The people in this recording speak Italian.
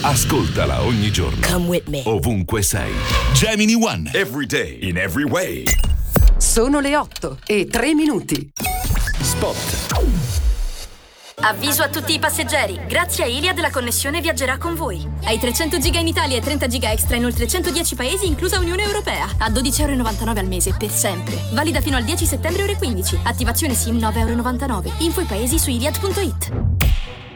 Ascoltala ogni giorno. Come with me. Ovunque sei. Gemini One. Every day, in every way. Sono le 8:03. Spot. Avviso a tutti i passeggeri. Grazie a Iliad la connessione viaggerà con voi. Hai 300 giga in Italia e 30 giga extra in oltre 110 paesi, inclusa Unione Europea. A 12,99 € al mese, per sempre. Valida fino al 10 settembre ore 15. Attivazione SIM 9,99 €. Info i paesi su iliad.it.